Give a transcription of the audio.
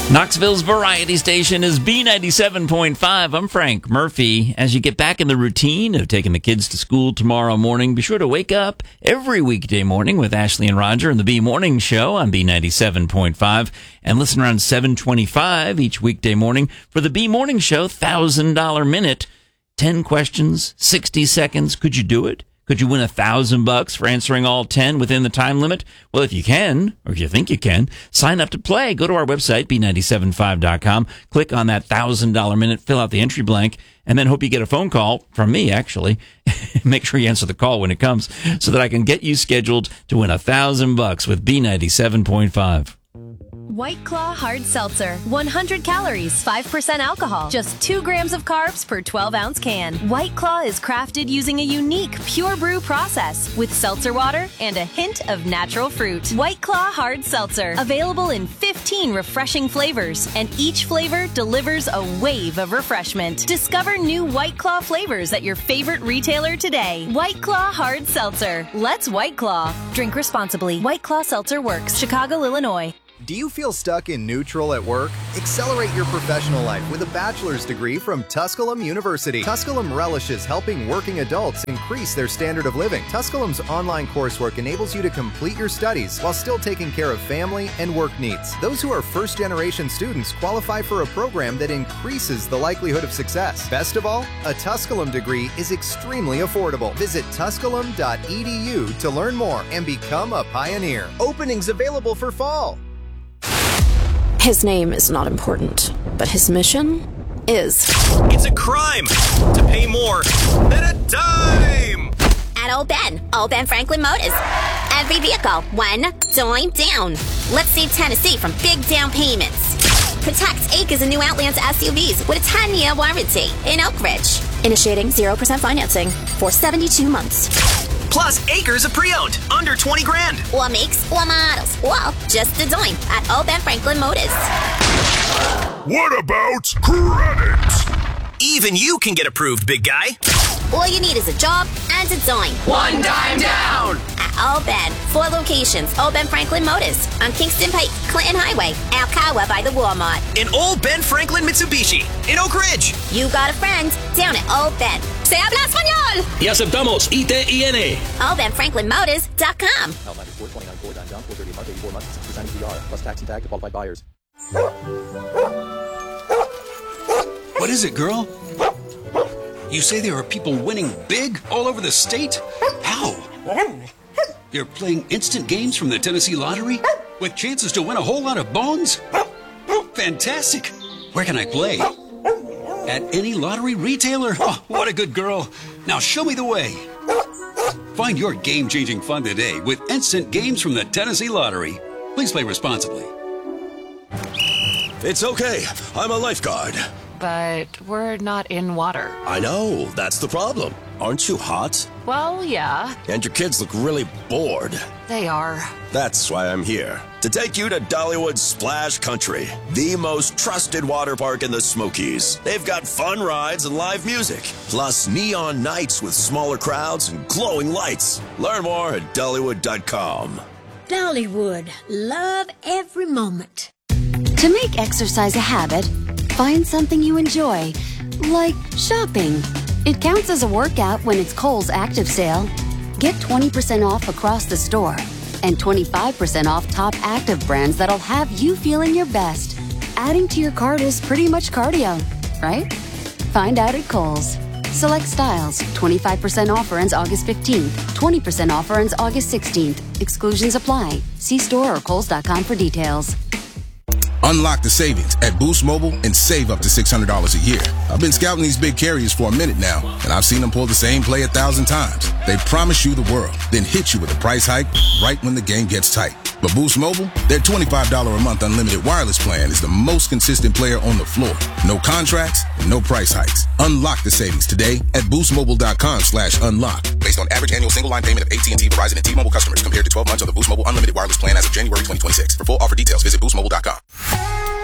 Knoxville's variety station is B97.5. I'm Frank Murphy. As you get back in the routine of taking the kids to school tomorrow morning, be sure to wake up every weekday morning with Ashley and Roger and the B Morning Show on B97.5 and listen around 7:25 each weekday morning for the B Morning Show $1,000 Minute. 10 questions, 60 seconds. Could you do it? Could you win $1,000 for answering all 10 within the time limit? Well, if you can, or if you think you can, sign up to play. Go to our website, b975.com, click on that $1,000 minute, fill out the entry blank, and then hope you get a phone call from me, actually. Make sure you answer the call when it comes so that I can get you scheduled to win $1,000 with B97.5. White Claw Hard Seltzer. 100 calories, 5% alcohol, just 2 grams of carbs per 12-ounce can. White Claw is crafted using a unique pure brew process with seltzer water and a hint of natural fruit. White Claw Hard Seltzer. Available in 15 refreshing flavors, and each flavor delivers a wave of refreshment. Discover new White Claw flavors at your favorite retailer today. White Claw Hard Seltzer. Let's White Claw. Drink responsibly. White Claw Seltzer Works. Chicago, Illinois. Do you feel stuck in neutral at work? Accelerate your professional life with a bachelor's degree from Tusculum University. Tusculum relishes helping working adults increase their standard of living. Tusculum's online coursework enables you to complete your studies while still taking care of family and work needs. Those who are first-generation students qualify for a program that increases the likelihood of success. Best of all, a Tusculum degree is extremely affordable. Visit tusculum.edu to learn more and become a pioneer. Openings available for fall. His name is not important, but his mission is. It's a crime to pay more than a dime! At Old Ben Franklin Motors. Every vehicle, one dime down. Let's save Tennessee from big down payments. Protect acres of new Outlands SUVs with a 10-year warranty in Oak Ridge. Initiating 0% financing for 72 months. Plus acres of pre-owned, under 20 grand. Or makes or models. Well, just a dime at Old Ben Franklin Motors. What about credit? Even you can get approved, big guy. All you need is a job and a dime. One dime down. At Old Ben, 4 locations. Old Ben Franklin Motors on Kingston Pike, Clinton Highway, Alcoa by the Walmart. In Old Ben Franklin Mitsubishi in Oak Ridge. You got a friend down at Old Ben. Se habla español. Y aceptamos ITIN. OldBenFranklinMotors.com. L94 29 Ford down 430 a month, 84 months, 6% APR, plus tax and tag to qualified buyers. What is it, girl? You say there are people winning big all over the state? How? They're playing instant games from the Tennessee Lottery with chances to win a whole lot of bones? Fantastic. Where can I play? At any lottery retailer? Oh, what a good girl. Now show me the way. Find your game-changing fun today with instant games from the Tennessee Lottery. Please play responsibly. It's okay. I'm a lifeguard. But we're not in water. I know. That's the problem. Aren't you hot? Well, yeah. And your kids look really bored. They are. That's why I'm here. To take you to Dollywood Splash Country, the most trusted water park in the Smokies. They've got fun rides and live music, plus neon nights with smaller crowds and glowing lights. Learn more at Dollywood.com. Dollywood. Love every moment. To make exercise a habit, find something you enjoy, like shopping. It counts as a workout when it's Kohl's Active Sale. Get 20% off across the store and 25% off top active brands that'll have you feeling your best. Adding to your cart is pretty much cardio, right? Find out at Kohl's. Select styles. 25% offer ends August 15th. 20% offer ends August 16th. Exclusions apply. See store or Kohls.com for details. Unlock the savings at Boost Mobile and save up to $600 a year. I've been scouting these big carriers for a minute now, and I've seen them pull the same play 1,000 times. They promise you the world, then hit you with a price hike right when the game gets tight. But Boost Mobile, their $25 a month unlimited wireless plan is the most consistent player on the floor. No contracts, no price hikes. Unlock the savings today at boostmobile.com/unlock. Based on average annual single line payment of AT&T, Verizon, and T-Mobile customers compared to 12 months on the Boost Mobile unlimited wireless plan as of January 2026. For full offer details, visit boostmobile.com.